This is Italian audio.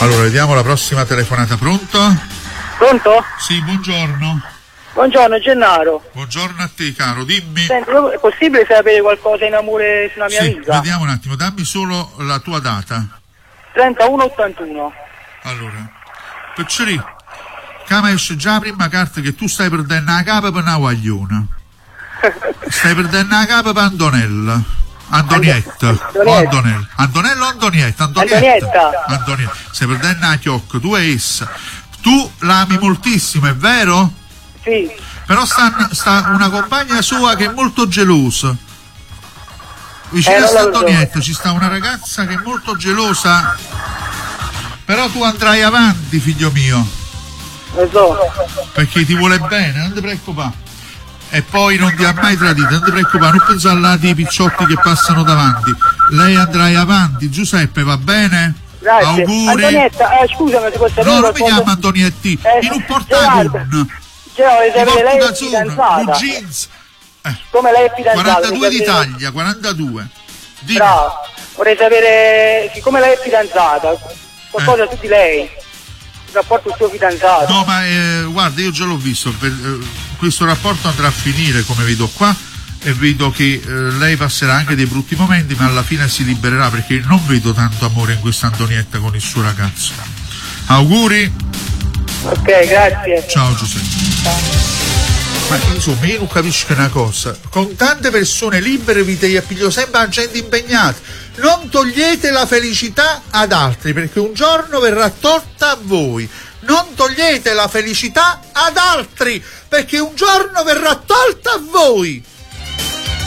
Allora, vediamo la prossima telefonata. Pronto? Pronto? Sì, buongiorno. Buongiorno Gennaro. Buongiorno a te, caro, dimmi. Senti, è possibile sapere qualcosa in amore sulla mia vita? Vediamo un attimo, dammi solo la tua data. 3181. Allora, Picceri, come esce già la prima carta che tu stai perdendo la capa per una guagliona. Stai perdendo la capa per Antonella. Antonietta. Antonella o Antonietta? Antonietta. Stai perdendo la chiocca, tu e essa. Tu l'ami moltissimo, è vero? Sì. Però sta una compagna sua che è molto gelosa. Vicino a Antonietta ci sta una ragazza che è molto gelosa. Però tu andrai avanti, figlio mio. Lo so. Perché ti vuole bene, non ti preoccupare. E poi non ti ha mai tradito, non ti preoccupare, non pensare là dei picciotti che passano davanti. Lei andrai avanti, Giuseppe, va bene? Grazie. Auguri. Antonietta, scusami, ti posso No, non mi chiama Antonietti, in un portagun. Lei è fidanzata. Jeans. Come lei è fidanzata? 42 d'Italia, 42. Dimmi. Bravo. Vorrei sapere, siccome lei è fidanzata, qualcosa su di lei, il rapporto del suo fidanzato. No, ma guarda, io già l'ho visto, questo rapporto andrà a finire, come vedo qua, e vedo che lei passerà anche dei brutti momenti, ma alla fine si libererà, perché non vedo tanto amore in questa Antonietta con il suo ragazzo. Auguri. Ok, grazie. Ciao Giuseppe. Ma insomma, io non capisco una cosa: con tante persone libere vi te appiglio sempre a gente impegnata. Non togliete la felicità ad altri, perché un giorno verrà tolta a voi. Non togliete la felicità ad altri, perché un giorno verrà tolta a voi.